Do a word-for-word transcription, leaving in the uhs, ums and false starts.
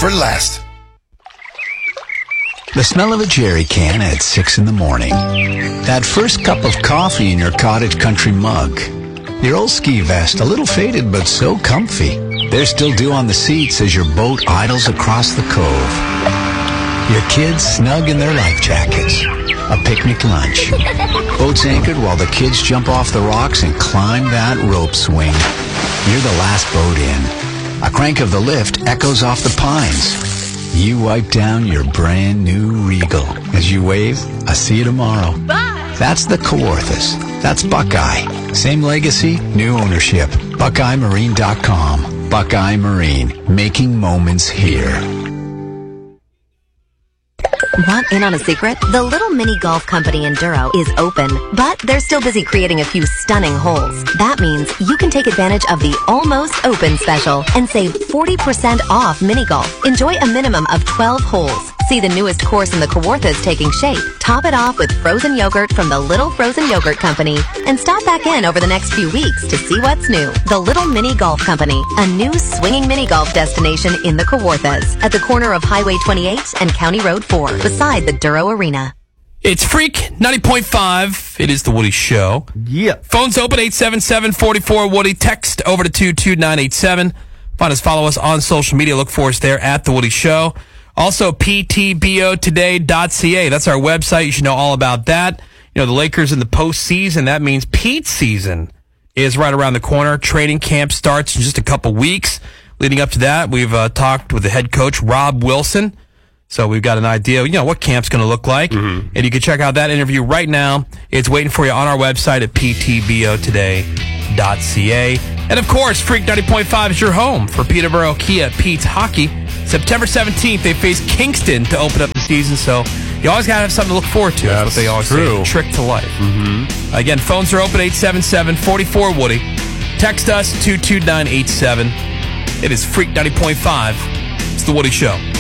for last. The smell of a jerry can at six in the morning. That first cup of coffee in your cottage country mug. Your old ski vest, a little faded but so comfy. There's still dew on the seats as your boat idles across the cove. Your kids snug in their life jackets. A picnic lunch. Boats anchored while the kids jump off the rocks and climb that rope swing. You're the last boat in. A crank of the lift echoes off the pines. You wipe down your brand new Regal. As you wave, I see you tomorrow. Bye! That's the Kawarthas. That's Buckeye. Same legacy, new ownership. Buckeye Marine dot com. Buckeye Marine. Making moments here. Want in on a secret? The Little Mini Golf Company in Duro is open, but they're still busy creating a few stunning holes. That means you can take advantage of the Almost Open special and save forty percent off mini golf. Enjoy a minimum of twelve holes. See the newest course in the Kawarthas taking shape. Top it off with frozen yogurt from the Little Frozen Yogurt Company. And stop back in over the next few weeks to see what's new. The Little Mini Golf Company, a new swinging mini golf destination in the Kawarthas at the corner of Highway twenty-eight and County Road four, beside the Duro Arena. It's Freak ninety point five. It is the Woody Show. Yeah. Phones open eight seven seven, four four, Woody. Text over to two two nine eight seven. Find us, follow us on social media. Look for us there at the Woody Show. Also, P T B O today dot C A. That's our website. You should know all about that. You know, the Lakers in the postseason. That means Pete's season is right around the corner. Training camp starts in just a couple weeks. Leading up to that, we've uh, talked with the head coach, Rob Wilson. So we've got an idea, you know, what camp's going to look like. Mm-hmm. And you can check out that interview right now. It's waiting for you on our website at P T B O today dot C A. And, of course, Freak ninety point five is your home for Peterborough Kia Pete's Hockey. September seventeenth, they face Kingston to open up the season, so you always got to have something to look forward to. That's what they always true. say. Trick to life. Mm-hmm. Again, phones are open eight seven seven, four four, Woody. Text us two two nine eight seven. It is Freak ninety point five. It's the Woody Show.